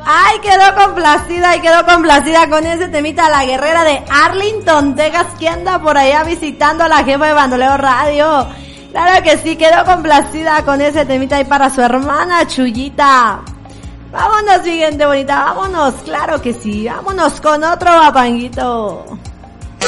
Ay, quedó complacida con ese temita la guerrera de Arlington, Texas, que anda por allá visitando a la jefa de Bandoleo Radio. Claro que sí, quedó complacida con ese temita ahí para su hermana Chuyita. Vámonos, mi gente bonita, vámonos, claro que sí, vámonos con otro bapanguito.